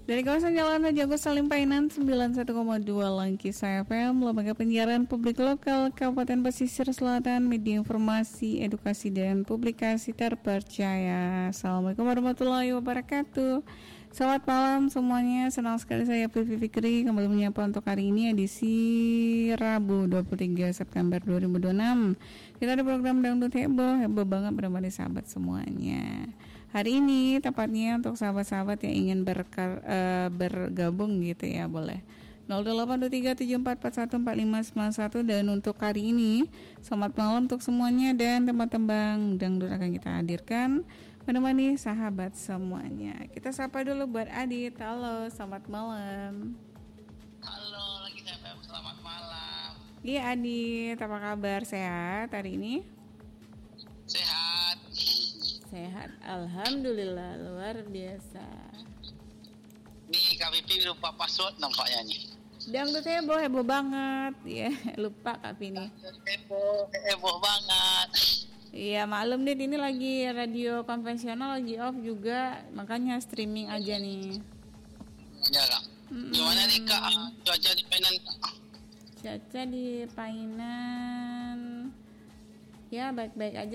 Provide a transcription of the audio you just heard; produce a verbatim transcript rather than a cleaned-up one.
Dari kawasan Jalan Raja Agus Salim Painan sembilan puluh satu koma dua Langkisa F M, lembaga penyiaran publik lokal Kabupaten Pesisir Selatan, media informasi, edukasi dan publikasi terpercaya. Assalamualaikum warahmatullahi wabarakatuh. Selamat malam semuanya, senang sekali saya Vivi Fikri kembali menyapa untuk hari ini edisi Rabu dua puluh tiga September dua ribu dua puluh enam. Kita ada program Dangdut Heboh, heboh banget bersama sahabat semuanya. Hari ini tepatnya untuk sahabat-sahabat yang ingin berkar, uh, bergabung gitu ya, boleh nol delapan dua tiga tujuh empat empat satu empat lima sembilan satu. Dan untuk hari ini selamat malam untuk semuanya, dan tembang-tembang dangdut akan kita hadirkan menemani sahabat semuanya. Kita sapa dulu buat Adit. Halo, selamat malam. Halo, lagi saya selamat malam. Iya Adit, apa kabar? Sehat hari ini? Sehat. Sehat, alhamdulillah, luar biasa. Nih Kak Pipi lupa password nampaknya nih. Dangdut heboh, heboh banget ya. Lupa Kak Pini. Heboh, heboh banget. Iya maklum deh, ini lagi radio konvensional lagi off juga, makanya streaming aja nih. Ya Kak. Mm-hmm. Gimana nih Kak cuaca di Painan Kak? Cuaca di Painan ya baik-baik aja.